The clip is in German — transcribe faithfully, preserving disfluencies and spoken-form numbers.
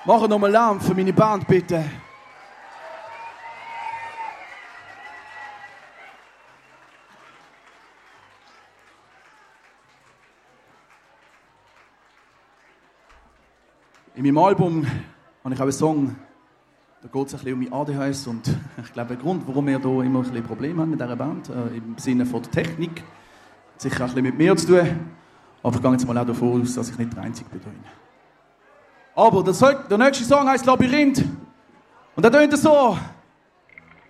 Machen nochmal Lärm für meine Band, bitte. In meinem Album habe ich auch einen Song, da geht es ein bisschen um mein A D H S und ich glaube, der Grund, warum wir hier immer ein bisschen Probleme haben mit dieser Band, äh, im Sinne von der Technik, hat sicher auch ein bisschen mit mir zu tun, aber ich gehe jetzt mal auch davon aus, dass ich nicht der Einzige bin. Aber der, der nächste Song heisst Labyrinth und der tönt so.